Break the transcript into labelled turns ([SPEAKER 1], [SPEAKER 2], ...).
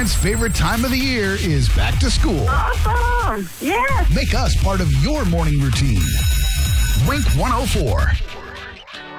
[SPEAKER 1] parents' favorite time of the year is back to school.
[SPEAKER 2] Awesome. Yes.
[SPEAKER 1] Make us part of your morning routine. Wink 104.